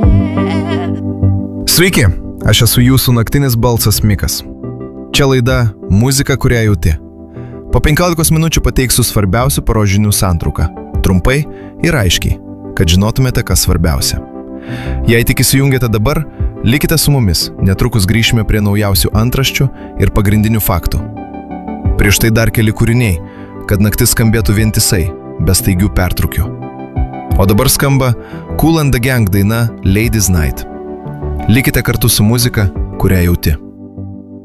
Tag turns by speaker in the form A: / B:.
A: Sveiki, aš esu jūsų naktinis balsas Mikas. Čia laida Muzika, kurią jauti. Po 15 minučių pateiksiu svarbiausių paros žinių santrauką. Trumpai ir aiškiai, kad žinotumėte, kas svarbiausia. Jei tik įsijungėte dabar, likite su mumis, netrukus grįšime prie naujausių antraščių ir pagrindinių faktų. Prieš tai dar keli kūriniai, kad naktis skambėtų vientisai, be staigių pertrūkių. O dabar skamba Kool and the Gang daina Ladies Night. Likite kartu su muzika, kurią jauti.